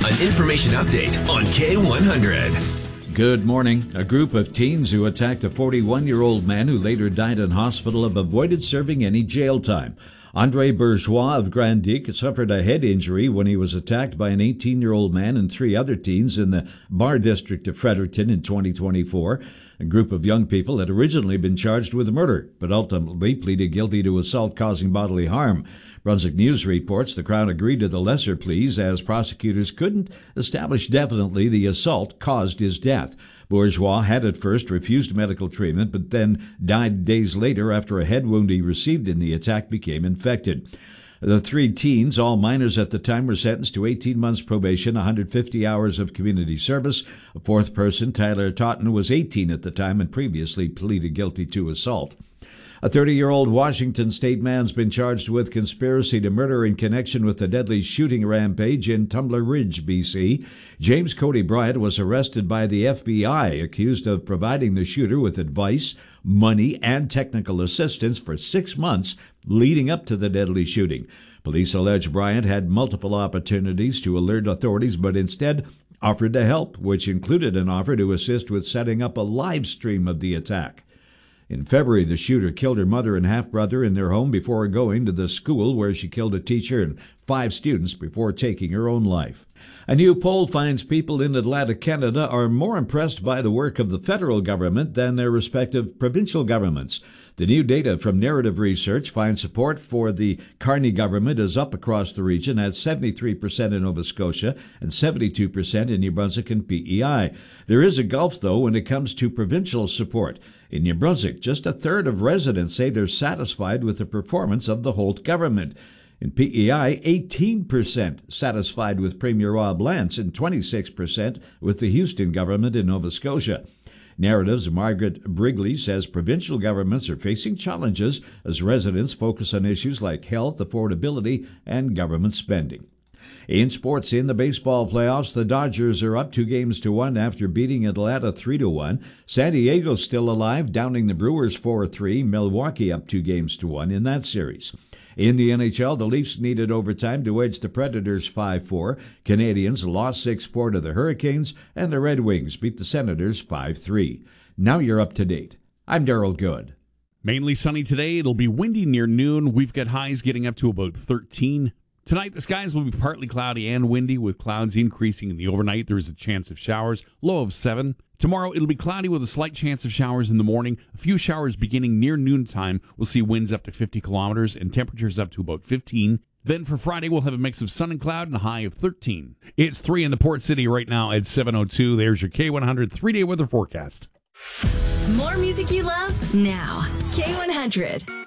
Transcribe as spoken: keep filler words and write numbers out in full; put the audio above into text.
An information update on K one hundred. Good morning. A group of teens who attacked a forty-one-year-old man who later died in hospital have avoided serving any jail time. Andre Bourgeois of Grand Dique suffered a head injury when he was attacked by an eighteen-year-old man and three other teens in the Bar District of Fredericton in twenty twenty-four. A group of young people had originally been charged with murder, but ultimately pleaded guilty to assault causing bodily harm. Brunswick News reports the Crown agreed to the lesser pleas as prosecutors couldn't establish definitely the assault caused his death. Bourgeois had at first refused medical treatment, but then died days later after a head wound he received in the attack became infected. The three teens, all minors at the time, were sentenced to eighteen months probation, one hundred fifty hours of community service. A fourth person, Tyler Totten, was eighteen at the time and previously pleaded guilty to assault. A thirty-year-old Washington state man's been charged with conspiracy to murder in connection with the deadly shooting rampage in Tumbler Ridge, B C. James Cody Bryant was arrested by the F B I, accused of providing the shooter with advice, money, and technical assistance for six months leading up to the deadly shooting. Police allege Bryant had multiple opportunities to alert authorities, but instead offered to help, which included an offer to assist with setting up a live stream of the attack. In February, the shooter killed her mother and half-brother in their home before going to the school where she killed a teacher and five students before taking her own life. A new poll finds people in Atlantic Canada are more impressed by the work of the federal government than their respective provincial governments. The new data from Narrative Research finds support for the Carney government is up across the region at seventy-three percent in Nova Scotia and seventy-two percent in New Brunswick and P E I. There is a gulf, though, when it comes to provincial support. In New Brunswick, just a third of residents say they're satisfied with the performance of the Holt government. In P E I, eighteen percent satisfied with Premier Rob Lance and twenty-six percent with the Houston government in Nova Scotia. Narrative's Margaret Brigley says provincial governments are facing challenges as residents focus on issues like health, affordability, and government spending. In sports, in the baseball playoffs, the Dodgers are up two games to one after beating Atlanta three to one. San Diego's still alive, downing the Brewers four three. Milwaukee up two games to one in that series. In the N H L, the Leafs needed overtime to edge the Predators five four. Canadians lost six four to the Hurricanes, and the Red Wings beat the Senators five three. Now you're up to date. I'm Darrell Good. Mainly sunny today. It'll be windy near noon. We've got highs getting up to about thirteen. Tonight, the skies will be partly cloudy and windy, with clouds increasing in the overnight. There is a chance of showers, low of seven. Tomorrow, it'll be cloudy with a slight chance of showers in the morning. A few showers beginning near noontime. We'll see winds up to fifty kilometers and temperatures up to about fifteen. Then for Friday, we'll have a mix of sun and cloud and a high of thirteen. It's three in the Port City right now at seven oh two. There's your K one hundred three-day weather forecast. More music you love now. K one hundred.